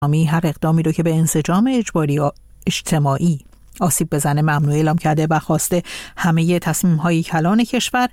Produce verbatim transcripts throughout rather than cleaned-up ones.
هر اقدامی رو که به انسجام اجباری اجتماعی آسیب بزنه ممنوع اعلام کرده و خواسته همه تصمیم‌های کلان کشور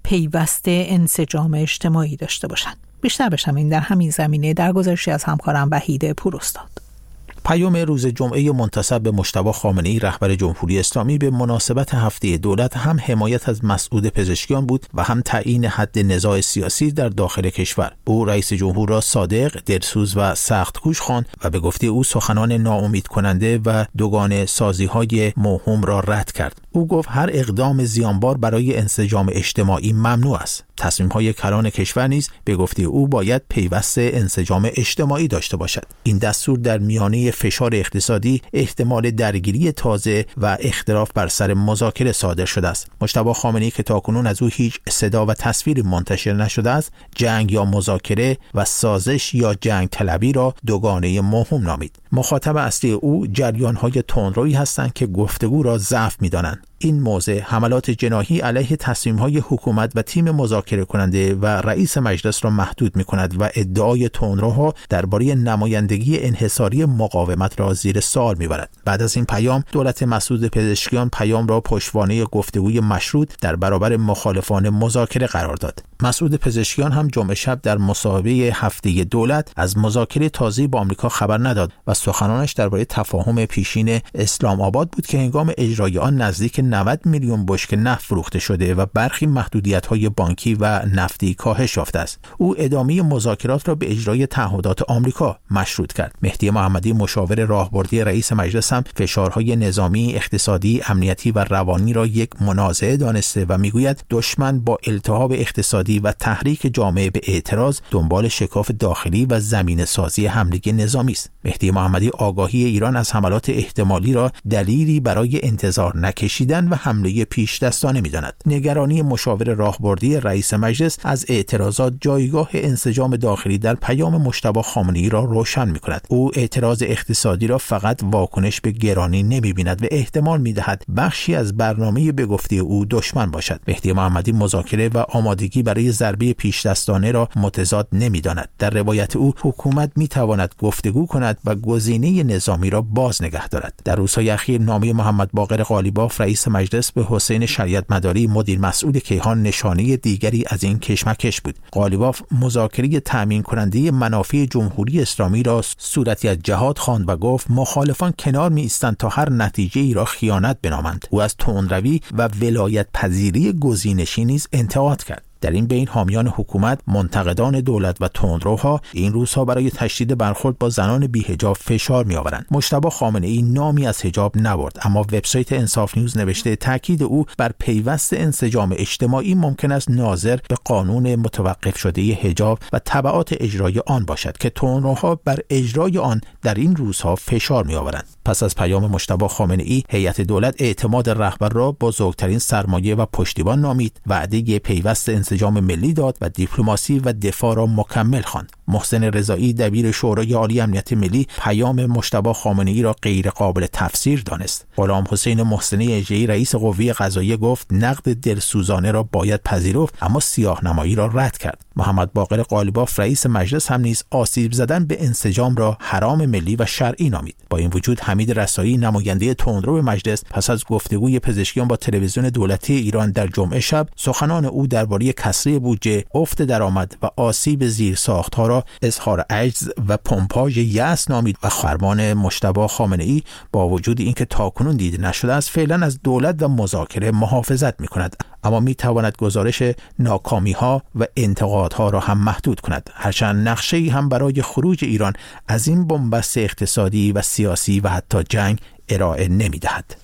پیوسته انسجام اجتماعی داشته باشند. بیشتر بشنویم در همین زمینه در گزارشی از همکارم وحید پوراستاد. پیام روز جمعه منتسب به مجتبی خامنه‌ای رهبر جمهوری اسلامی به مناسبت هفته دولت هم حمایت از مسعود پزشکیان بود و هم تعیین حد نزاع سیاسی در داخل کشور. او رئیس جمهور را صادق، دلسوز و سخت‌کوش خواند و به گفته او سخنان ناامید کننده و دوگانه سازی‌های موهوم را رد کرد. او گفت هر اقدام زیانبار برای انسجام اجتماعی ممنوع است. تصمیم‌های کلان کشور نیز به گفته او باید پیوسته انسجام اجتماعی داشته باشد. این دستور در میانه فشار اقتصادی، احتمال درگیری تازه و اختلاف بر سر مذاکره صادر شده است. مجتبی خامنه‌ای که تاکنون از او هیچ صدا و تصویری منتشر نشده است، جنگ یا مذاکره و سازش یا جنگ طلبی را دوگانه موهوم نامید. مخاطب اصلی او جریان‌های تندرویی هستند که گفتگو را ضعف می‌دانند. این موضع حملات جناحی علیه تصمیم‌های حکومت و تیم مذاکره کننده و رئیس مجلس را محدود می‌کند و ادعای تندروها درباره نمایندگی انحصاری مقاومت را زیر سوال می‌برد. بعد از این پیام، دولت مسعود پزشکیان پیام را پشتوانه گفتگوی مشروط در برابر مخالفان مذاکره قرار داد. مسعود پزشکیان هم جمعه شب در مصاحبه هفته دولت از مذاکره تازه با آمریکا خبر نداد و سخنانش درباره تفاهم پیشین اسلام آباد بود که هنگام اجرای آن نزدیک نود میلیون بشکه نفت فروخته شده و برخی محدودیت‌های بانکی و نفتی کاهش یافته است. او ادامه مذاکرات را به اجرای تعهدات آمریکا مشروط کرد. مهدی محمدی مشاور راهبردی رئیس مجلس هم فشارهای نظامی، اقتصادی، امنیتی و روانی را یک منازعه دانسته و میگوید دشمن با التهاب اقتصادی و تحریک جامعه به اعتراض دنبال شکاف داخلی و زمینه سازی حمله نظامی است. مهدی محمدی آگاهی ایران از حملات احتمالی را دلیلی برای انتظار نکشیدن و حمله پیش دستانه می‌داند. نگرانی مشاور راهبردی رئیس مجلس از اعتراضات جایگاه انسجام داخلی در پیام مجتبی خامنه‌ای را روشن می‌کند. او اعتراض اقتصادی را فقط واکنش به گرانی نمی‌بیند و احتمال می‌دهد بخشی از برنامه به گفته او دشمن باشد. مهدی محمدی مذاکره و آمادگی برای ضربه پیش دستانه را متضاد نمی‌داند. در روایت او حکومت می‌تواند گفتگو کند و گزینه نظامی را باز نگه دارد. در روزهای اخیر نامه محمد باقر قالیباف رئیس مجلس به حسین شریعت مداری مدیر مسئول کیهان نشانه دیگری از این کشمکش بود. قالیباف مذاکره تامین کننده منافع جمهوری اسلامی را صورتی از جهاد خواند و گفت مخالفان کنار می ایستند تا هر نتیجه ای را خیانت بنامند. او از تندروی و ولایت پذیری گزینشی نیز انتقاد کرد. در این بین حامیان حکومت، منتقدان دولت و تندروها این روزها برای تشدید برخورد با زنان بی‌حجاب فشار می‌آورند. مجتبی خامنه‌ای نامی از حجاب نبرد، اما وبسایت انصاف نیوز نوشته تاکید او بر پیوست انسجام اجتماعی ممکن است ناظر به قانون متوقف شده حجاب و تبعات اجرای آن باشد که تندروها بر اجرای آن در این روزها فشار می‌آورند. پس از پیام مجتبی خامنه‌ای، هیئت دولت اعتماد رهبر را بزرگترین سرمایه و پشتیبان نامید، وعده پیوست انسجام ملی داد و دیپلماسی و دفاع را مکمل خواند. محسن رضایی دبیر شورای عالی امنیت ملی پیام مجتبی خامنه‌ای را غیر قابل تفسیر دانست. غلام حسین محسنی اژه‌ای رئیس قوه قضاییه گفت نقد دلسوزانه را باید پذیرفت، اما سیاه‌نمایی را رد کرد. محمد باقر قالیباف رئیس مجلس هم نیز آسیب زدن به انسجام را حرام ملی و شرعی نامید. با این وجود حمید رسایی نماینده تندرو مجلس پس از گفتگوی پزشکیان با تلویزیون دولتی ایران در جمعه شب سخنان او درباره کسری بودجه، افت درآمد و آسیب زیرساخت‌ها را اظهار عجز و پمپاژ یأس نامید و فرمان مجتبی خامنه‌ای با وجود اینکه تاکنون دیده نشده است فعلا از دولت و مذاکره محافظت می‌کند، اما می‌تواند گزارش ناکامی‌ها و انتقادها را هم محدود کند، هرچند نقشه‌ای هم برای خروج ایران از این بنبست اقتصادی و سیاسی و حتی جنگ ارائه نمی‌دهد.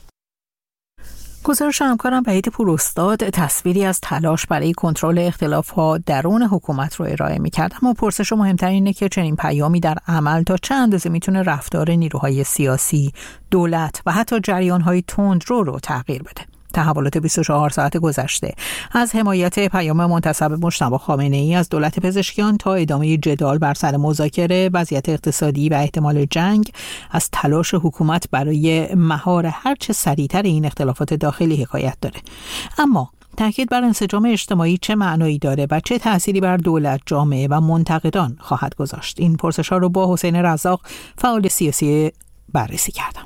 گزارش همکارم وحید پوراستاد تصویری از تلاش برای کنترل اختلاف‌ها درون حکومت رو ارائه می‌کرد، اما پرسش مهمتر اینه که چنین پیامی در عمل تا چه اندازه میتونه رفتار نیروهای سیاسی، دولت و حتی جریان‌های تندرو رو تغییر بده. تحولات بیست و چهار ساعت گذشته از حمایت پیام منتسب مجتبی خامنه‌ای از دولت پزشکیان تا ادامه جدال بر سر مذاکره، وضعیت اقتصادی و احتمال جنگ، از تلاش حکومت برای مهار هرچه سریعتر این اختلافات داخلی حکایت داره. اما تاکید بر انسجام اجتماعی چه معنایی داره و چه تأثیری بر دولت، جامعه و منتقدان خواهد گذاشت؟ این پرسش‌ها رو با حسین رزاق فعال سیاسی بررسی کردم.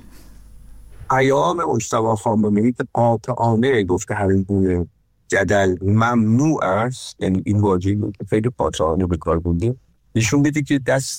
پیام مجتبی خامنه‌ای که قاطعانه گفته هر گونه جدل ممنوع است، یعنی این واژه‌ای که خیلی قاطعانه به کار برده، نشون میده که دست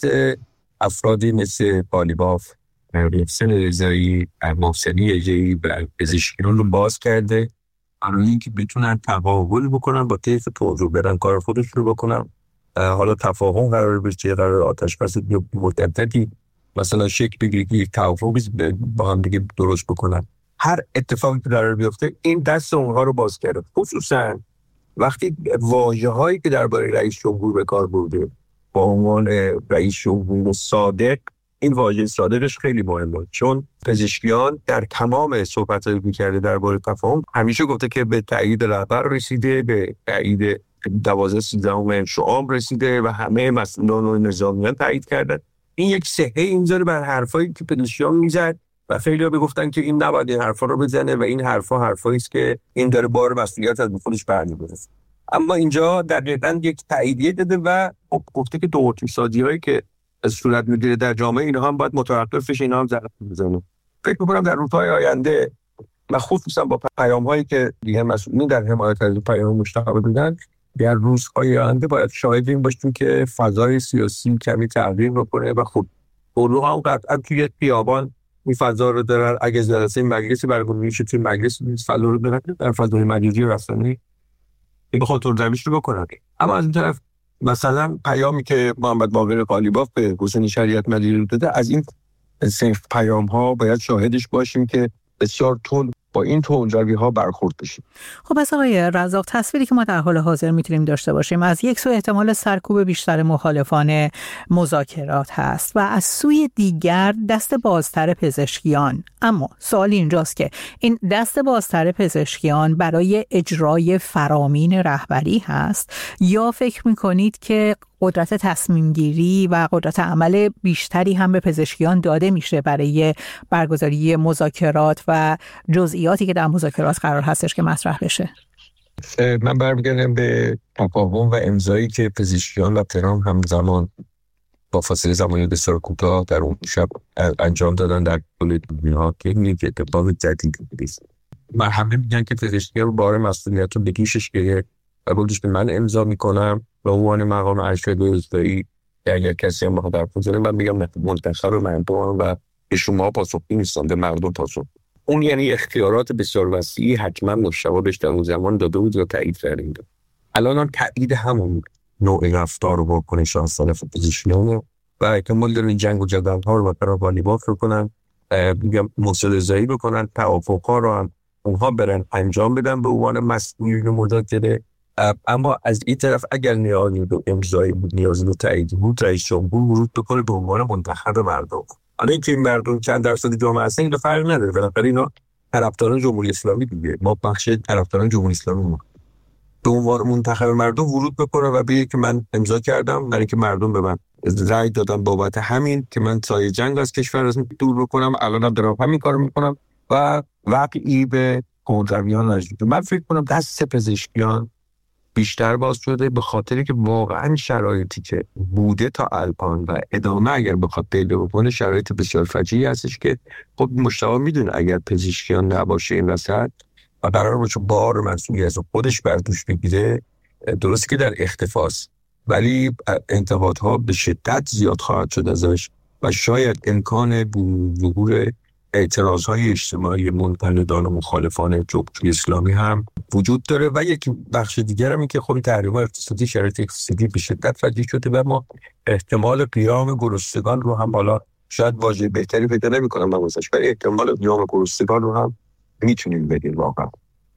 افرادی مثل قالیباف، حسین رضایی، محسنی اژه‌ای و پزشکیان رو باز کرده برای اینکه بتونن تقابل بکنن با طیف توضیح برن کار خودشون رو بکنن. حالا تفاهم قرار بشه، قرار آتش بس مدتی مثلا شکل بگیره که یک توافقی با هم دیگه درست بکنن. هر اتفاقی که قرار بیفته این دست اونها رو باز کرده، خصوصا وقتی واژه‌هایی که درباره رئیس جمهور به کار برده با عنوان رئیس جمهور صادق، این واژه صادقش خیلی مهمه، چون پزشکیان در تمام صحبت‌هایی که کرده درباره تفاهم همیشه گفته که به تایید رهبر رسیده، به تایید دوازده سیزدهم شعب رسیده و همه مسئولان و نظامیان تایید کردن. این یک صحه اینجوری بر حرفایی که پزشکیان میزد و خیلی‌ها میگفتن که این نباید این حرفا رو بزنه و این حرفا حرفایی است که این داره بار مسئولیت از خودش برمی‌داره. اما اینجا دقیقاً یک تاییدیه داده و گفته که دو اقتصادیایی که از صورت میگیره در جامعه اینا هم باید متوقف بشه، اینا هم ضرر بزنه. فکر می‌کنم در روزهای آینده و خصوصا با پیام‌هایی که دیگه مسئولین در حمایت از پیام مشتاق بودن، در روزهای آینده باید شاهد این باشیم که فضای سیاسی کمی تغییر بکنه و خود اونو هم قطعا توی خیابان این فضا رو دارن. اگه جلسه مجلسی برگزار میشه توی مجلس فضا رو دارن در فضای مجازی و رسانه‌ای این بخواد ترجمه‌اش رو بکنن. اما از این طرف مثلا پیامی که محمد باقر قالیباف به حسین شریعت مدیری داده، از این صنف پیام ها باید شاهدش باشیم که بسیار تند با این تندروی ها برخورد بشیم. خب از آقای رزاق، تصویری که ما در حال حاضر میتونیم داشته باشیم از یک سو احتمال سرکوب بیشتر مخالفان مذاکرات هست و از سوی دیگر دست بازتر پزشکیان. اما سوال اینجاست که این دست بازتر پزشکیان برای اجرای فرامین رهبری هست یا فکر میکنید که قدرت تصمیم گیری و قدرت عمل بیشتری هم به پزشکیان داده میشه برای برگزاری مذاکرات و جزئیاتی که در مذاکرات قرار هستش که مطرح بشه؟ من برمیگردم به تفاهم و امضایی که پزشکیان و تهران همزمان با فاصله زمانی بسیار کوتاه در اون شب انجام دادن در کل دنیا که این اتفاق جدیدی نیست. من همه میگن که پزشکیان بار مسئولیت رو به دوشش گرفت و گفتش که من امضا میکنم به عنوان مقام ارشد روستایی، اگر کسی هم بخواد در پوزیشن من میگم منتخب مردم و به شما پاسخگوی نیستن، به مردم پاسخ. اون یعنی اختیارات بسیار وسیعی حتما مشابه بهش در اون زمان داده بود و تایید کرده. الان هم تایید همون نوع رفتار و واکنش از طرف پزشکیان و احتمال داره جنگ و جدل ها رو برای والیبال رو کنن، میگم مصالحه‌ای بکنن، توافق‌ها رو هم اونها برن انجام بدن به عنوان مسئولین مذاکره. اما از این طرف اگر نیازی به امضای بود، نیازی به تایید بود، رئیس جمهور ورود بکنه به عنوان منتخب مردم. حالا اینکه این مردم چند درصد جامعه هستن این فرق نداره، بالاخره اینا طرفداران جمهوری اسلامی دیگه، ما بخش طرفداران جمهوری اسلامی ما به عنوان منتخب مردم ورود بکنه و بگه که من امضا کردم، برای که مردم به من رأی دادن بابت همین که من سایه جنگ از کشور از دور بکنم، الانم دارم همین کارو میکنم و واقعی به کنترویان نشد. من فکر کنم دست پزشکیان بیشتر باز شده به خاطری که واقعا شرایطی که بوده تا الان و ادامه اگر بخواد پیدا بکنه شرایط بسیار فجیعی هستش که خب مشتاق میدونه اگر پزشکیان نباشه این وسط و قرار باشه بار مسئولیت از خودش بر دوش بگیره، درسته که در اختفاست ولی انتقادها به شدت زیاد خواهد شد ازش و شاید امکان ظهور اعتراضهای اجتماعی منتقدان و مخالفان جمهوری اسلامی هم وجود داره. و یک بخش دیگر هم این که خب تحریم‌های اقتصادی، شرایط اقتصادی به شدت فجیع شده و ما احتمال قیام گرسنگان رو هم، حالا شاید واژه بهتری پیدا نمی‌کنم من واسش، ولی احتمال قیام گرسنگان رو هم میتونیم بگیم واقعا.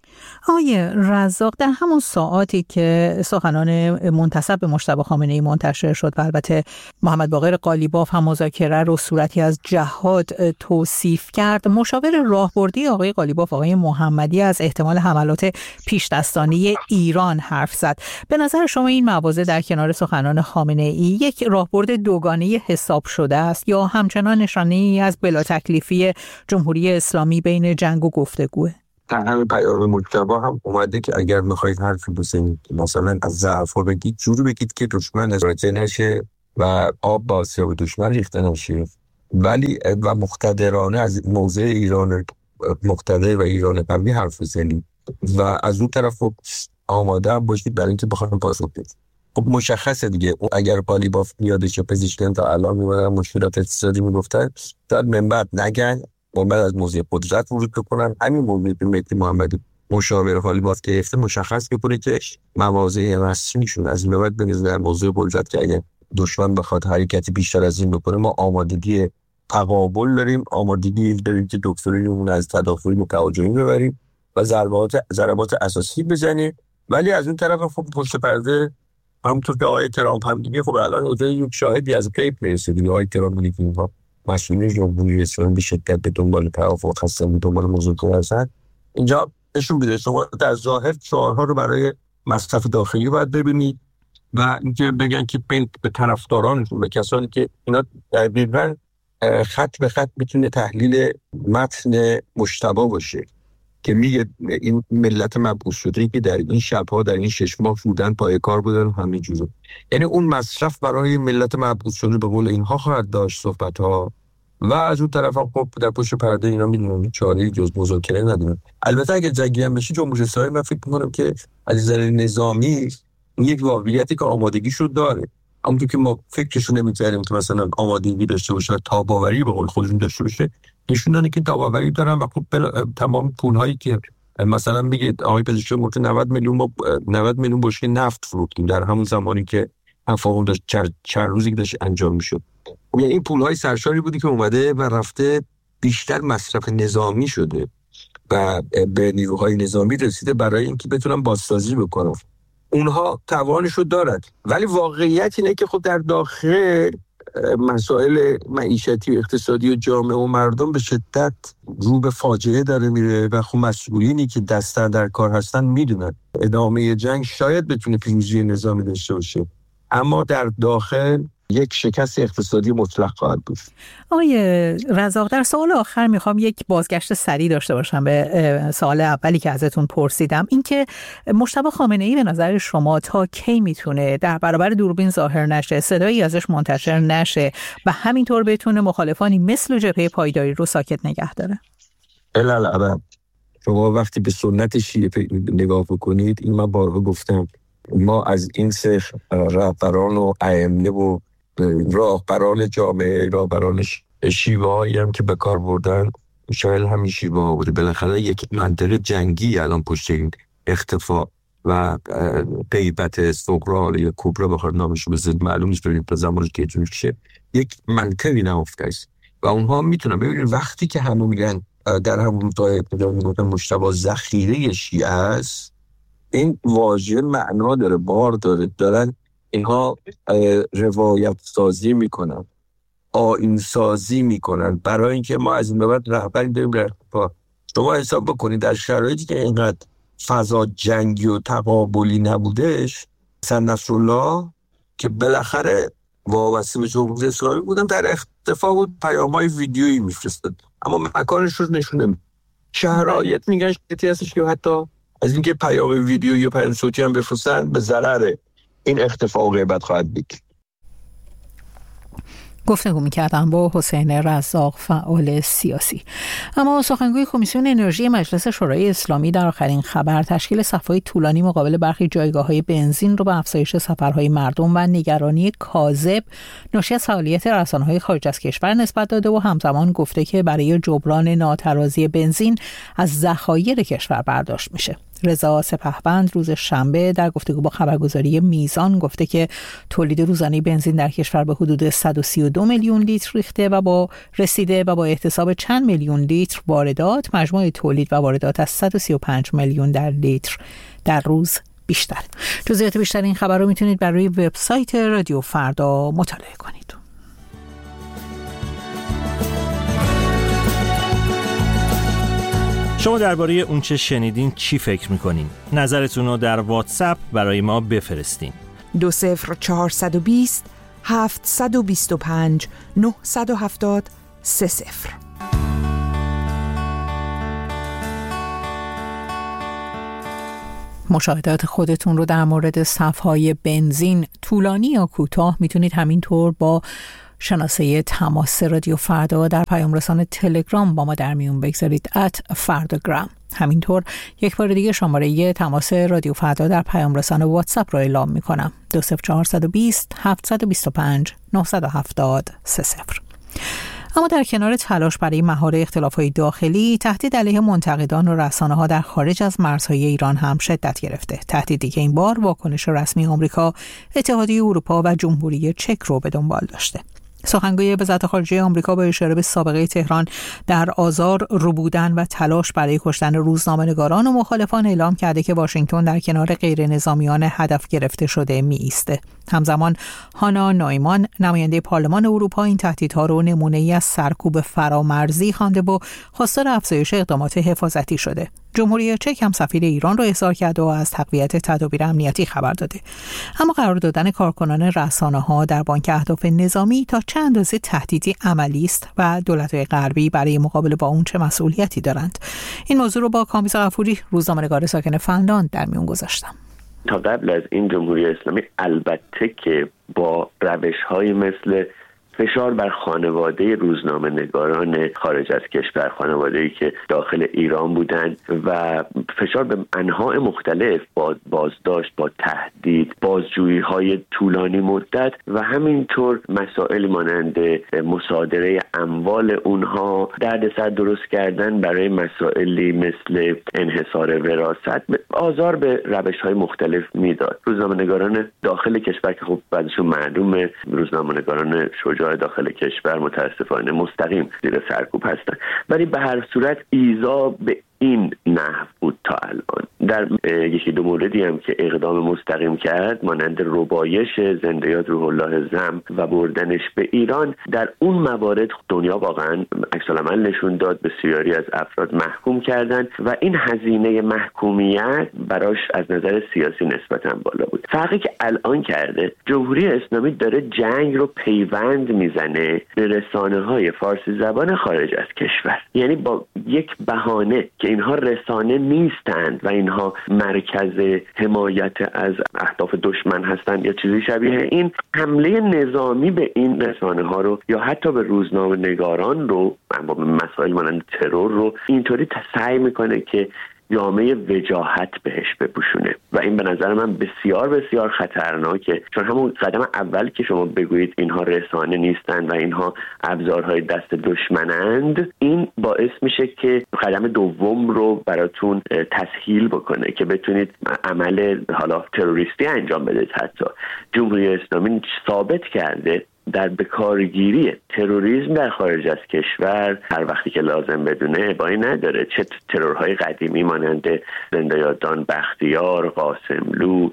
آقای رزاق، در همون ساعاتی که سخنان منتسب به مجتبی خامنه‌ای منتشر شد و البته محمد باقر قالیباف هم مذاکره رو صورتی از جهاد توصیف کرد، مشاور راهبردی آقای قالیباف آقای محمدی از احتمال حملات پیش‌دستانه ایران حرف زد. به نظر شما این مواضع در کنار سخنان خامنه‌ای یک راهبرد دوگانه حساب شده است یا همچنان نشانه‌ای از بلا تکلیفی جمهوری اسلامی بین جنگ و گفتگوه؟ در همین پیام مجتبی هم اومده که اگر میخواید حرفی بزنید مثلا از ضعف‌ها بگید، جوری بگید که دشمن نزاعته نشه و آب با سیاب دشمن ریخته نشه، ولی و مقتدرانه از موضع ایران مقتدر و ایران قوی حرف بزنید و از اون طرف آماده هم باشید برای اینکه بخواید پاسخ بدید. خب مشخصه دیگه، اگر قالیباف میادش یا پزشکیان تا الان میمونن مشکلات اقتصادی میگفتن، تا منبع نگن، منبع از موضوع قدرت ورود بکنن. همین موضوع که مهدی محمدی مشاور قالیباف گرفته مشخص میکنه که مواضع رسمیشون از این بعد بنظر در موضوع قدرت که اگه دشمن بخواد حرکتی بیشتر از این بکنه ما آمادگی تقابل داریم، آمادگی داریم که دکتریمون از تدافعی متوجهی ببریم و ضربات ضربات اساسی بزنیم. ولی از اون طرف خب پشت پرده همونطور که آقای ترامپ هم دیگه خب الان اوضاع یک شاهدی از پیپ میرسه دیگه. آقای ترامپ میگه که اینها مسئولین جمهوری اسلامی به شدت به دنبال توافق هستن، به دنبال مذاکره هستن. اینجا نشون میده شما در ظاهر شعارها رو برای مصرف داخلی باید ببینید و اینکه بگن که به طرفدارانشون، به کسانی که اینا دقیقاً خط به خط میتونه تحلیل متن مجتبی باشه که میگه این ملت مبعوث شده که در این شب‌ها در این شش ماه بودن پای کار بودن همین جوره، یعنی اون مصرف برای ملت مبعوث شده به قول اینها خواهد داشت صحبت‌ها و از اون طرف خب در پشت پرده اینا میدونن چاره‌ای جز مذاکره ندارن. البته اگه جنگی هم بشه جمهوری اسلامی من فکر می‌کنم که از نظر نظامی یک واقعیتی که آمادگیشو داره، همونطور که ما فکرشو نمی‌کردیم که مثلا آمادگی داشته باشه، تاباوری به قول خودشون داشته باشه، نشون داده که تاباوری دارن و خب تمام پول‌هایی که مثلا میگه آقای پزشکیان گفت نود میلیون ما نود میلیون بشکه نفت فروختیم در همون زمانی که تفاهم داشت چند چند روزی که داشت انجام میشد. یعنی این پول‌های سرشاری بودی که اومده و رفته بیشتر مصرف نظامی شده و به نیروهای نظامی رسیده برای اینکه بتونن بازسازی بکنن. اونها توانشو دارد، ولی واقعیت اینه که خب در داخل مسائل معیشتی و اقتصادی و جامعه و مردم به شدت رو به فاجعه داره میره و خب مسئولینی که دستن در کار هستن میدونن ادامه جنگ شاید بتونه پیروزی نظامی داشته باشه، اما در داخل یک شکست اقتصادی مطلق خواهد بود. آقای رزاق، در سوال آخر میخوام یک بازگشت سریع داشته باشم به سوال اولی که ازتون پرسیدم، این که مجتبی خامنه‌ای به نظر شما تا کی میتونه در برابر دوربین ظاهر نشه، صدایی ازش منتشر نشه و همینطور بتونه مخالفانی مثل جبهه پایداری رو ساکت نگه داره؟ الالعبد شما وقتی به سنت شیعه نگاه بکنید، این من بارها گفتم، ما از این سه رهبران و ائمه و راهبران جامعه، راهبران شیوه هایی هم که به کار بردن شاید همین شیوه ها بوده. بالاخره یک منطقه جنگی الان پشت این اختفا و غیبت صغرا یا کبرا بخواد نامش رو بزنید معلوم نیست ببینید به زمانش که جون میشه، یک منطقی نهفته است و اونها میتونن ببینید وقتی که همون میگن در همون تا ابتدا میگفتن مجتبی ذخیره شیعه است، این واژه معنا داره، بار داره، دارن اینها روایت سازی میکنن، آیین سازی میکنن برای اینکه ما از این به بعد رهبری داریم رهبر. شما حساب بکنید در شرایطی که اینقدر فضا جنگی و تقابلی نبودش، حسن نصرالله که بالاخره وابسته به جمهوری اسلامی بودن در اختفا بود، پیام‌های ویدیویی میفرستاد اما مکانش رو نشون نمیده. شرایط میگن شرایطی هستش که حتی از اینکه پیام ویدیو یا پیام صوتی هم بفرستن به ضرر این اختفا و غیبت خواهد بود. گفتگو می‌کردم با حسین رزاق، فعال سیاسی. اما سخنگوی کمیسیون انرژی مجلس شورای اسلامی در آخرین خبر تشکیل صف‌های طولانی مقابل برخی جایگاه‌های بنزین رو به افزایش سفرهای مردم و نگرانی کاذب ناشی از فعالیت رسانه‌های خارج از کشور نسبت داده و همزمان گفته که برای جبران ناترازی بنزین از ذخایر کشور برداشت میشه. رضا سپهبند روز شنبه در گفتگو با خبرگزاری میزان گفته که تولید روزانه بنزین در کشور به حدود صد و سی و دو میلیون لیتر ریخته و با رسیده و با احتساب چند میلیون لیتر واردات مجموع تولید و واردات از صد و سی و پنج میلیون در لیتر در روز بیشتر. جزئیات بیشتر این خبر رو میتونید بر روی وبسایت رادیو فردا مطالعه کنید. شما درباره اون چه شنیدین چی فکر میکنین؟ نظرتون رو در واتساپ برای ما بفرستین. دو صفر چهارصد و بیست هفتصد و بیست و پنج نهصد و هفتاد سه صفر. مشاهدات خودتون رو در مورد صف‌های بنزین طولانی یا کوتاه میتونید همینطور با شناسه تماس رادیو فردا در پیام رسان تلگرام با ما در میون بگذارید ات فرداگرام. همینطور یک بار دیگه شماره تماس رادیو فردا در پیام رسان واتساپ رو اعلام میکنم دو صفر چهار دو صفر هفت دو پنج نه هفت صفر سه صفر. اما در کنار تلاش برای مهار اختلاف‌های داخلی، تهدید علیه منتقدان و رسانه‌ها در خارج از مرزهای ایران هم شدت گرفته. تهدیدی که این بار واکنش رسمی آمریکا، اتحادیه اروپا و جمهوری چک رو به دنبال داشته. سخنگوی وزارت خارجه آمریکا با اشاره به سابقه تهران در آذار، ربودن و تلاش برای کشتن روزنامه‌نگاران و مخالفان اعلام کرده که واشنگتن در کنار غیر نظامیان هدف گرفته شده می ایسته. همزمان هانا نایمان، نماینده پارلمان اروپا، این تهدیدها رو نمونه‌ای از سرکوب فرامرزی خوانده و خواستار افزایش اقدامات حفاظتی شده. جمهوری چک هم سفیر ایران را احضار کرده و از تقویت تدابیر امنیتی خبر داده. اما قرار دادن کارکنان رسانه‌ها در بانک اهداف نظامی تا چه اندازه تهدیدی عملی است و دولت‌های غربی برای مقابله با اون چه مسئولیتی دارند؟ این موضوع رو با کامیز غفوری، روزنامه‌نگار ساکن فنلاند، در میون گذاشتم. تا قبل از این جمهوری اسلامی البته که با روش‌های مثل فشار بر خانواده روزنامه نگاران خارج از کشور، خانواده‌ای که داخل ایران بودند، و فشار به انواع مختلف با بازداشت، با تهدید، بازجویی‌های طولانی مدت و همینطور مسائل مانند مصادره اموال اونها، دردسر درست کردن برای مسائلی مثل انحصار وراثت، آزار به روش‌های مختلف میداد. روزنامه نگاران داخل کشور که خب بعضیشون معلومه، روزنامه نگاران شجاع داخل کشور متاسفانه مستقیم زیر سرکوب هستند، ولی به هر صورت ایذا به این نحو بود تا الان. در یکی دو موردی هم که اقدام مستقیم کرد، مانند ربایش زنده یاد روح الله زم و بردنش به ایران، در اون موارد دنیا واقعا عکس‌العمل نشون داد، بسیاری از افراد محکوم کردن و این هزینه محکومیت براش از نظر سیاسی نسبتاً بالا بود. فرقی که الان کرده، جمهوری اسلامی داره جنگ رو پیوند میزنه به رسانه‌های فارسی زبان خارج از کشور، یعنی با یک بهانه که اینها رسانه نیستند و اینها مرکز حمایت از اهداف دشمن هستند یا چیزی شبیه این، حمله نظامی به این رسانه ها رو یا حتی به روزنامه نگاران رو، با مسائل مانند ترور رو، اینطوری سعی میکنه که جامعه وجاهت بهش بپوشونه و این به نظر من بسیار بسیار خطرناکه، چون همون قدم اول که شما بگویید اینها رسانه نیستند و اینها ابزارهای دست دشمنند، این باعث میشه که قدم دوم رو براتون تسهیل بکنه که بتونید عمل حالا تروریستی انجام بدید. حتی جمهوری اسلامی ثابت کرده در بکارگیری تروریسم در خارج از کشور هر وقتی که لازم بدونه ابایی نداره. چه ترورهای قدیمی مانند زنده یادان بختیار، قاسملو،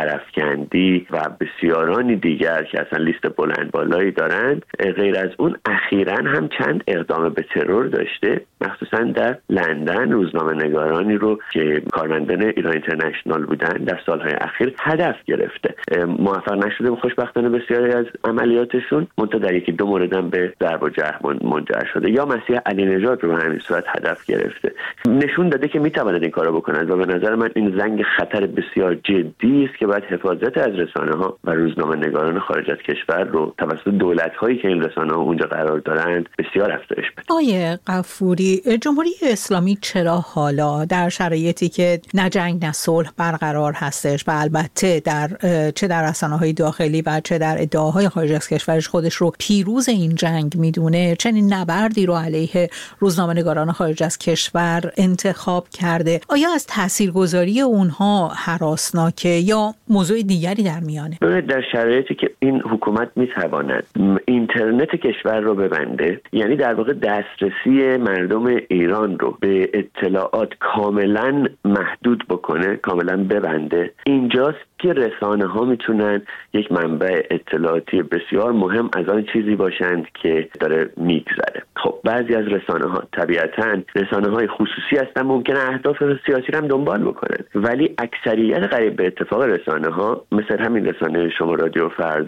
شرفکندی و بسیارانی دیگر که اصلا لیست بلند بالایی دارند، غیر از اون اخیراً هم چند اقدام به ترور داشته، مخصوصاً در لندن روزنامه نگارانی رو که کارمندان ایران اینترنشنال بودن در سالهای اخیر هدف گرفته. موفق نشده خوشبختانه بسیاری از عملیات شون منتها در یکی دو موردم به ضرب و جرح منجر شده. یا مسیح علی نژاد رو به همین صورت هدف گرفته. نشون داده که میتواند این کارو بکنند و به نظر من این زنگ خطر بسیار جدی است که باید حفاظت از رسانه ها و روزنامه نگاران خارج از کشور رو توسط دولت هایی که این رسانه ها اونجا قرار دارند بسیار افزایش بده. آیه غفوری، جمهوری اسلامی چرا حالا در شرایطی که نه جنگ نه صلح برقرار هستش و البته در چه در رسانه های داخلی و چه در ادعاهای خارج از کشورش خودش رو پیروز این جنگ میدونه، چنین نبردی رو علیه روزنامه‌نگاران خارج از کشور انتخاب کرده؟ آیا از تاثیرگذاری اونها هراسناکه یا موضوع دیگری در میانه؟ در شرایطی که این حکومت میتواند اینترنت کشور رو ببنده، یعنی در واقع دسترسی مردم ایران رو به اطلاعات کاملا محدود بکنه، کاملا ببنده، اینجاست که رسانه ها میتونن یک منبع اطلاعاتی بسیار مهم از آن چیزی باشند که داره میگذره. خب بعضی از رسانه ها طبیعتاً رسانه های خصوصی هستن، ممکنه اهداف سیاسی رو هم دنبال بکنن، ولی اکثریت قریب به اتفاق رسانه ها مثل همین رسانه شما رادیو فردا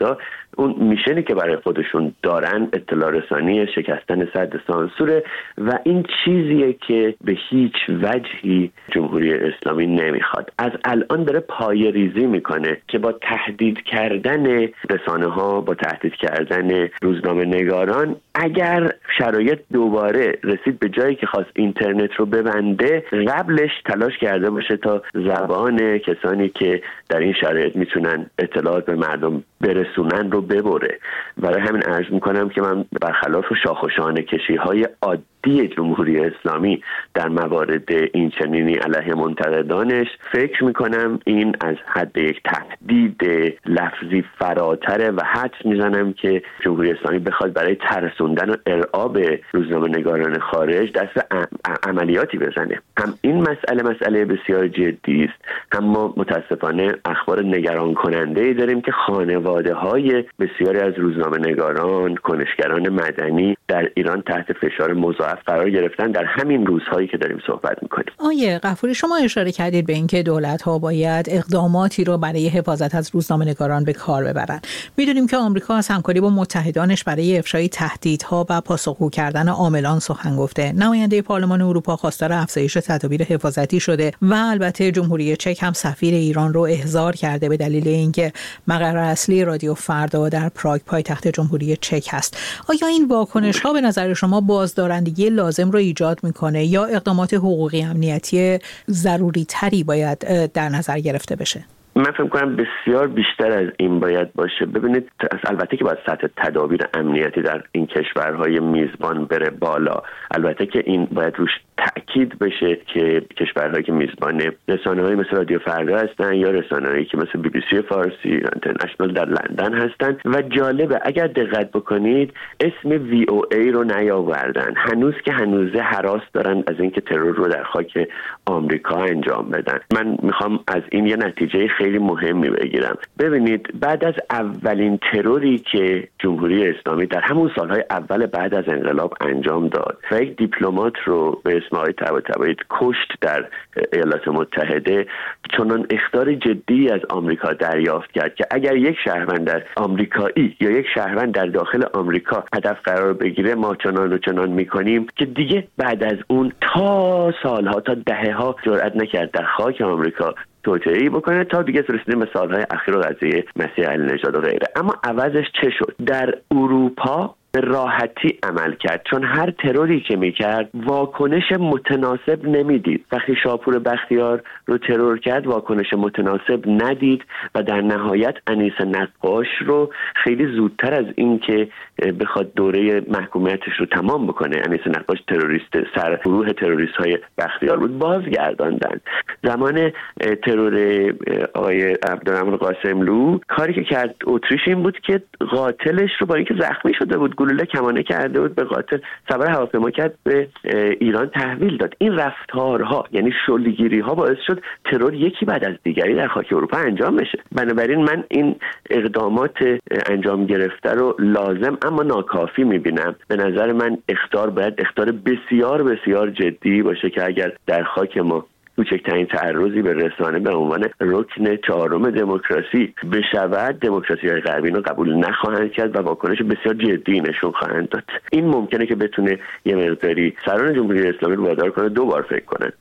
اون میشنی که برای خودشون دارن اطلاع رسانی، شکستن سد سانسوره و این چیزیه که به هیچ وجهی جمهوری اسلامی نمیخواد. از الان داره پای ریزی میکنه که با تهدید کردن رسانه ها، با تهدید کردن روزنامه نگاران، اگر شرایط دوباره رسید به جایی که خواست اینترنت رو ببنده، قبلش تلاش کرده باشه تا زبان کسانی که در این شرایط میتونن اطلاعات به مردم برسونن رو ببره. برای همین عرض میکنم که من برخلاف شاخ و شانه کشی های عادی جمهوری اسلامی در موارد این چنینی علیه منتقدانش، فکر میکنم این از حد یک تهدید لفظی فراتره و حدس میزنم که جمهوری اسلامی بخواد برای ترسوندن و ارعاب روزنامه نگاران خارج دست عملیاتی بزنه. هم این مسئله مسئله بسیار جدی است، هم ما متاسفانه اخبار نگران کننده داریم که خانواده های بسیاری از روزنامه نگاران، کنشگران مدنی در ایران تحت فشار مضاعف قرار گرفتن در همین روزهایی که داریم صحبت میکنیم. آیه غفوری، شما اشاره کردید به اینکه دولت‌ها باید اقداماتی رو برای حفاظت از روزنامه‌نگاران به کار ببرن. میدونیم که آمریکا از همکاری با متحدانش برای افشای تهدیدها و پاسخگو کردن عاملان سخن گفته. نماینده پارلمان اروپا خواستار افزایش تدابیر حفاظتی شده و البته جمهوری چک هم سفیر ایران رو احضار کرده به دلیل اینکه مقر اصلی رادیو فردا در پراگ پایتخت جمهوری چک هست. آیا این واکنش‌ها به نظر شما بازدارندگی لازم رو ایجاد میکنه یا اقدامات حقوقی امنیتی ضروری تری باید در نظر گرفته بشه؟ من فکر کنم بسیار بیشتر از این باید باشه. ببینید، البته که باید سطح تدابیر امنیتی در این کشورهای میزبان بره بالا، البته که این باید روش تأکید بشه که کشورهایی که میزبان رسانه‌های مثل رادیو فردا هستن یا رسانه‌هایی که مثل بی بی سی فارسی، اینترنشنال در لندن هستن. و جالبه اگر دقت بکنید اسم وی او ای رو نیاوردن، هنوز که هنوزه هراس دارن از اینکه ترور رو در خاک آمریکا انجام بدن. من میخوام از این یه نتیجه خیلی مهمی بگیرم. ببینید، بعد از اولین تروری که جمهوری اسلامی در همون سالهای اول بعد از انقلاب انجام داد و یک دیپلمات رو به اسم آقای طباطبایی کشت در ایالات متحده، چنان اخطار جدی از آمریکا دریافت کرد که اگر یک شهروند در آمریکایی یا یک شهروند در داخل آمریکا هدف قرار بگیره، ما چنان و چنان میکنیم که دیگه بعد از اون تا سالها، تا دهه‌ها جرئت نکرد در خاک آمریکا توطئه‌ای بکنه، تا دیگه رسیدیم به سالهای اخیر و قضیه مسیح علی نژاد و غیره. اما عوضش چه شد؟ در اروپا به راحتی عمل کرد، چون هر تروری که میکرد واکنش متناسب نمیدید. وقتی شاپور بختیار رو ترور کرد واکنش متناسب ندید و در نهایت انیس نقاش رو خیلی زودتر از این که بخواد دوره محکومیتش رو تمام بکنه، انیس نقاش تروریست سر گروه تروریست های بختیار بود، بازگرداندن. زمان ترور آقای عبدالرحمن قاسملو کاری که کرد اتریش این بود که قاتلش رو با اینکه زخمی شده بود، گلوله کمانه کرده بود، به قاتل سوار هواپیما کرد، به ایران تحویل داد. این رفتارها، یعنی شلگیری ها، باعث شد ترور یکی بعد از دیگری در خاک اروپا انجام بشه. بنابراین من این اقدامات انجام گرفته رو لازم اما ناکافی میبینم. به نظر من اخطار باید اخطار بسیار بسیار جدی باشه که اگر در خاک ما کوچکترین تعرضی به رسانه به عنوان رکن چهارم دموکراسی بشود، دموکراسی‌های غربی رو قبول نخواهند کرد و واکنش بسیار جدی نشون خواهند داد. این ممکنه که بتونه یه مقداری سران جمهوری اسلامی رو وادار کنه دو بار فکر کنن.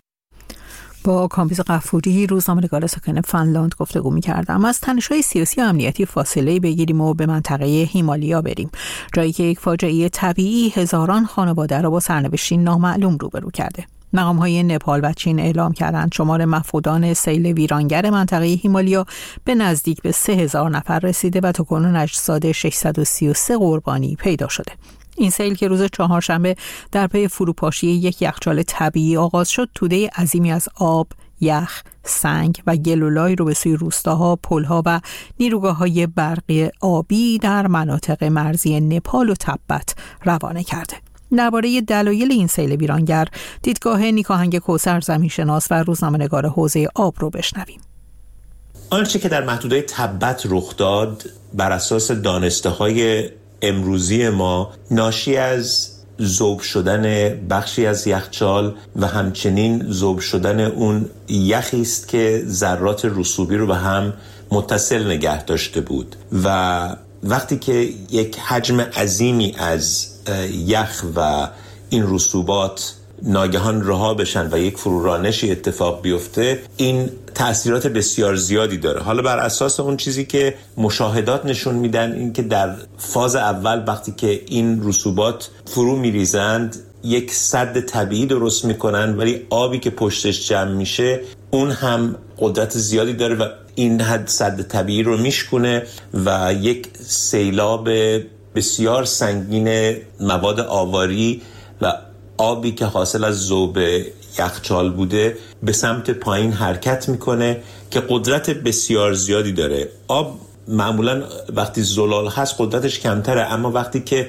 با کامبیز غفوری، روزنامه‌نگار ساکن فنلاند گفتگو می‌کردم. از تنش‌های سیاسی و امنیتی فاصله بگیریم و به منطقه هیمالیا بریم، جایی که یک فاجعه طبیعی هزاران خانواده را با سرنوشتی نامعلوم روبرو کرده. مقام‌های نپال و چین اعلام کردند شمار مفقودان سیل ویرانگر منطقه هیمالیا به نزدیک به سه هزار نفر رسیده و تاکنون اجساد ششصد و سی و سه قربانی پیدا شده. این سیل که روز چهارشنبه در پی فروپاشی یک یخچال طبیعی آغاز شد، توده عظیمی از آب، یخ، سنگ و گلولای رو به سوی روستاها، پل‌ها و نیروگاه‌های برقی آبی در مناطق مرزی نپال و تبت روانه کرده. درباره دلایل این سیل ویرانگر، دیدگاه نیکاهنگ کوثر زمینشناس و روزنامه‌نگار حوزه آب رو بشنویم. آنچه که در محدوده تبت رخ داد بر اساس دانسته‌های امروزی ما ناشی از ذوب شدن بخشی از یخچال و همچنین ذوب شدن اون یخی است که ذرات رسوبی رو به هم متصل نگه داشته بود و وقتی که یک حجم عظیمی از یخ و این رسوبات ناگهان رها بشن و یک فرورانشی اتفاق بیفته، این تأثیرات بسیار زیادی داره. حالا بر اساس اون چیزی که مشاهدات نشون میدن، این که در فاز اول وقتی که این رسوبات فرو میریزند یک سد طبیعی درست میکنن، ولی آبی که پشتش جمع میشه اون هم قدرت زیادی داره و این حد سد طبیعی رو میشکونه و یک سیلاب بسیار سنگین مواد آواری و آبی که حاصل از ذوب یخچال بوده به سمت پایین حرکت میکنه که قدرت بسیار زیادی داره. آب معمولا وقتی زلال هست قدرتش کمتره، اما وقتی که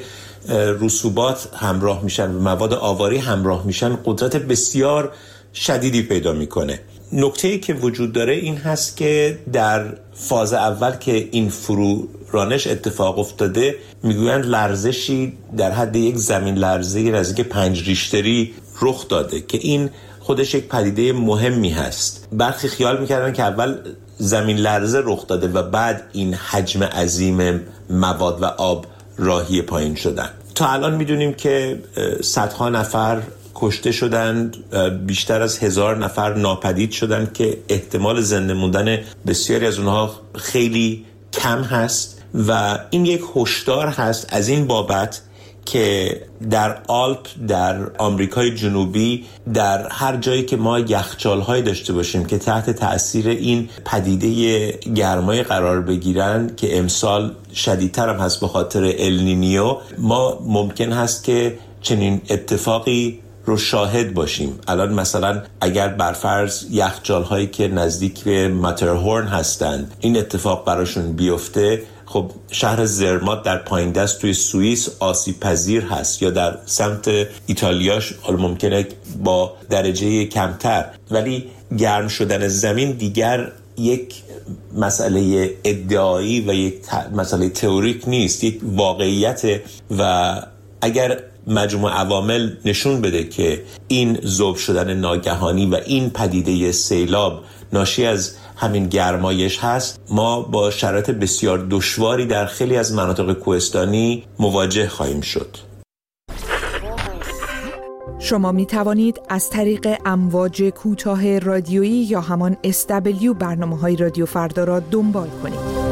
رسوبات همراه میشن و مواد آواری همراه میشن قدرت بسیار شدیدی پیدا میکنه. نکته‌ای که وجود داره این هست که در فاز اول که این فرو رانش اتفاق افتاده میگویند لرزشی در حد یک زمین لرزه نزدیک پنج ریشتری رخ داده که این خودش یک پدیده مهمی هست. برخی خیال میکردن که اول زمین لرزه رخ داده و بعد این حجم عظیم مواد و آب راهی پایین شدن. تا الان میدونیم که صدها نفر کشته شدند، بیشتر از هزار نفر ناپدید شدند که احتمال زنده موندن بسیاری از اونها خیلی کم هست و این یک هشدار هست از این بابت که در آلپ، در آمریکای جنوبی، در هر جایی که ما یخچال‌های داشته باشیم که تحت تأثیر این پدیده گرمای قرار بگیرن که امسال شدیدتر هم هست به خاطر النینیو، ما ممکن هست که چنین اتفاقی رو شاهد باشیم. الان مثلا اگر برفرض یخچال‌هایی که نزدیک به ماترهورن هستند این اتفاق براشون بیفته، خب شهر زرمات در پایین دست توی سوئیس آسیب پذیر هست یا در سمت ایتالیاش حالا ممکنه با درجه کمتر، ولی گرم شدن زمین دیگر یک مسئله ادعایی و یک مسئله تئوریک نیست، یک واقعیت و اگر مجموع عوامل نشون بده که این ذوب شدن ناگهانی و این پدیده سیلاب ناشی از همین گرمایش هست، ما با شرایط بسیار دشواری در خیلی از مناطق کوهستانی مواجه خواهیم شد. شما می توانید از طریق امواج کوتاه رادیویی یا همان اس دبلیو برنامه‌های رادیو فردا را دنبال کنید.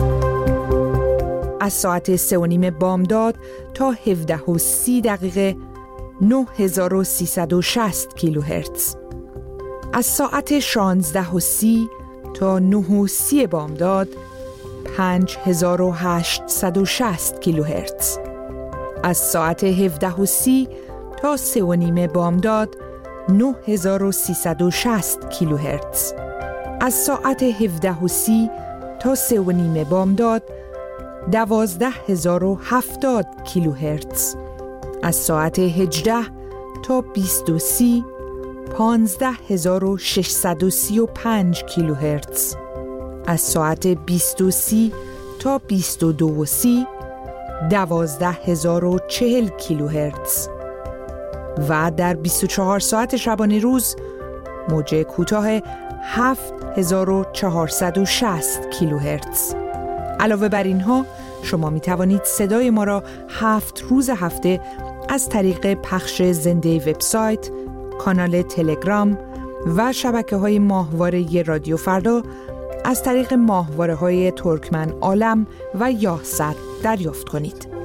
از ساعت سه و نیم بامداد تا هفده و سی دقیقه نه هزار و سیصد و شصت کیلوهرتز. از ساعت شانزده و سی تا نه و سی بامداد پنج هزار و هشتصد و شصت کیلوهرتز. از ساعت هفده و سی تا سه و نیم بامداد نه هزار و سیصد و شصت کیلوهرتز. از ساعت هفده و سی تا سه و نیم بامداد دوازده هزار و هفتاد کیلوهرتز. از ساعت هجده تا بیست و سی پانزده هزار و ششصد و سی و پنج کیلوهرتز. از ساعت بیست و سی تا بیست و دو و سی دوازده هزار و چهل کیلوهرتز. و در بیست و چهار ساعت شبانه روز موج کوتاه هفت هزار و چهارصد و شصت کیلوهرتز. علاوه بر اینها شما می توانید صدای ما را هفت روز هفته از طریق پخش زنده وبسایت، کانال تلگرام و شبکه‌های ماهواره رادیو فردا از طریق ماهواره‌های ترکمن عالم و یاهصد دریافت کنید.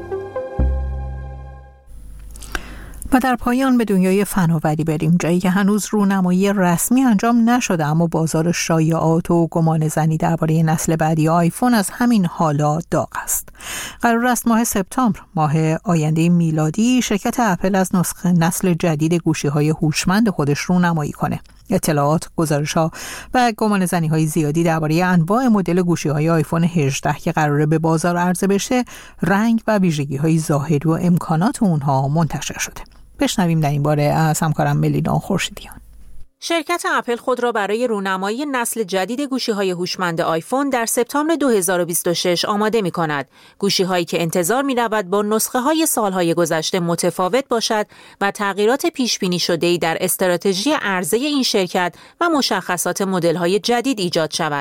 و در پایان به دنیای فناوری بریم، جایی که هنوز رونمایی رسمی انجام نشده اما بازار شایعات و گمان زنی درباره نسل بعدی آیفون از همین حالا داغ است. قرار است ماه سپتامبر، ماه آینده میلادی، شرکت اپل از نسخه نسل جدید گوشی‌های هوشمند خودش رونمایی کنه. اطلاعات، گزارش‌ها و گمان زنی‌های زیادی درباره انواع مدل گوشی‌های آیفون هجده که قراره به بازار عرضه بشه، رنگ و ویژگی‌های ظاهری و امکانات اونها منتشر شده. بشنویم در این باره از همکارم ملینا خورشیدیان. شرکت اپل خود را برای رونمایی نسل جدید گوشی‌های هوشمند آیفون در سپتامبر دو هزار و بیست و شش آماده می‌کند. گوشی‌هایی که انتظار می‌رود با نسخه‌های سال‌های گذشته متفاوت باشد و تغییرات پیش‌بینی شده‌ای در استراتژی عرضه این شرکت و مشخصات مدل‌های جدید ایجاد شود.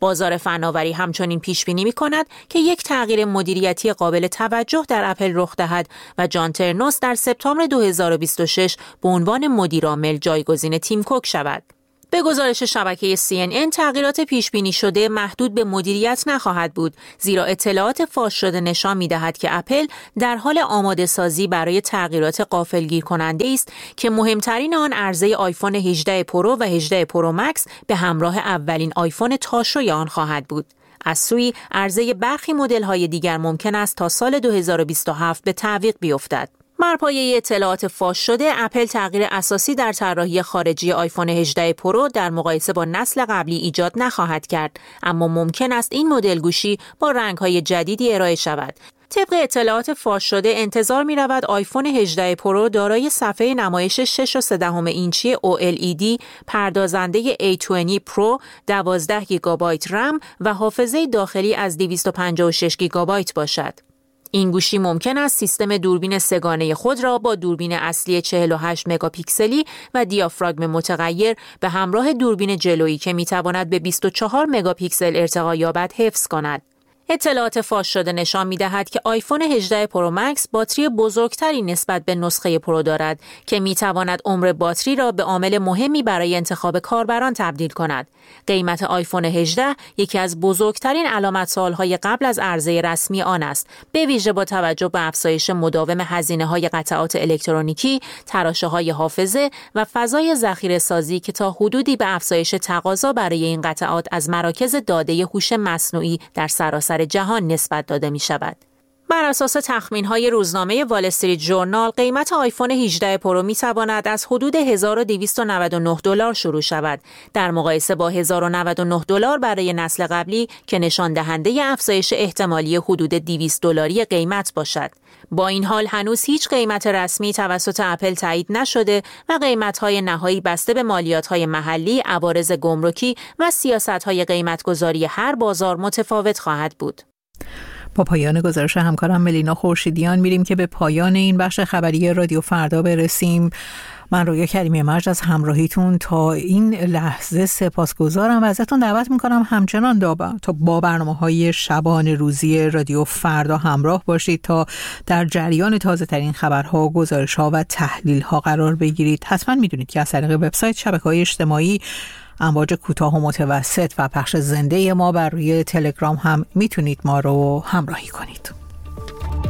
بازار فناوری همچنین پیش بینی می‌کند که یک تغییر مدیریتی قابل توجه در اپل رخ دهد و جان ترنوس در سپتامبر دو هزار و بیست و شش به عنوان مدیرعامل جایگزین تیم کوک شود. به گزارش شبکه سی ان ان تغییرات پیش بینی شده محدود به مدیریت نخواهد بود، زیرا اطلاعات فاش شده نشان می‌دهد که اپل در حال آماده سازی برای تغییرات غافلگیر کننده است که مهمترین آن عرضه آیفون هجده پرو و هجده پرو مکس به همراه اولین آیفون تاشوی آن خواهد بود. از سوی عرضه برخی مدل‌های دیگر ممکن است تا سال دو هزار و بیست و هفت به تعویق بیفتد. بر پایه اطلاعات فاش شده، اپل تغییر اساسی در طراحی خارجی آیفون هجده پرو در مقایسه با نسل قبلی ایجاد نخواهد کرد، اما ممکن است این مدل گوشی با رنگ‌های جدیدی ارائه شود. طبق اطلاعات فاش شده انتظار می رود آیفون هجده پرو دارای صفحه نمایش شش و سه دهم اینچی او ال ای دی، پردازنده ای بیست پرو، دوازده گیگابایت رم و حافظه داخلی از دویست و پنجاه و شش گیگابایت باشد. این گوشی ممکن است سیستم دوربین سه‌گانه خود را با دوربین اصلی چهل و هشت مگاپیکسلی و دیافراگم متغیر به همراه دوربین جلویی که میتواند به بیست و چهار مگاپیکسل ارتقا یابد حفظ کند. اطلاعات فاش شده نشان می‌دهد که آیفون هجده پرو مکس باتری بزرگتری نسبت به نسخه پرو دارد که می‌تواند عمر باتری را به عامل مهمی برای انتخاب کاربران تبدیل کند. قیمت آیفون هجده یکی از بزرگترین علامت‌سوال‌های قبل از عرضه رسمی آن است، به ویژه با توجه به افزایش مداوم هزینه‌های قطعات الکترونیکی، تراشه‌های حافظه و فضای ذخیره‌سازی که تا حدودی به افزایش تقاضا برای این قطعات از مراکز داده هوش مصنوعی در سراسر جهان نسبت داده می شود. بر اساس تخمین‌های روزنامه وال استریت ژورنال، قیمت آیفون هجده پرو می تواند از حدود هزار و دویست و نود و نه دلار شروع شود، در مقایسه با هزار و نود و نه دلار برای نسل قبلی که نشان دهنده افزایش احتمالی حدود دویست دلاری قیمت باشد. با این حال هنوز هیچ قیمت رسمی توسط اپل تایید نشده و قیمت‌های نهایی بسته به مالیات‌های محلی، عوارض گمرکی و سیاست‌های قیمت‌گذاری هر بازار متفاوت خواهد بود. با پایان گزارش همکارم ملینا خورشیدیان میریم که به پایان این بخش خبری رادیو فردا برسیم. من رویا کریمی مرج از همراهیتون تا این لحظه سپاسگزارم و ازتون دعوت میکنم همچنان تا با برنامه‌های شبان روزی رادیو فردا همراه باشید تا در جریان تازه ترین خبرها، گزارش‌ها و تحلیل‌ها قرار بگیرید. حتما میدونید که از طریق وبسایت، شبکه‌های اجتماعی، امواج کوتاه و متوسط و پخش زنده ما بر روی تلگرام هم میتونید ما رو همراهی کنید.